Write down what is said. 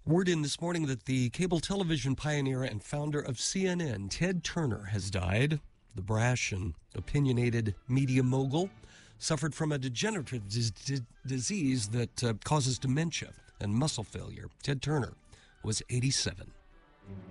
Word in this morning that the cable television pioneer and founder of CNN, Ted Turner, has died. The brash and opinionated media mogul suffered from a degenerative disease that causes dementia and muscle failure. Ted Turner was 87.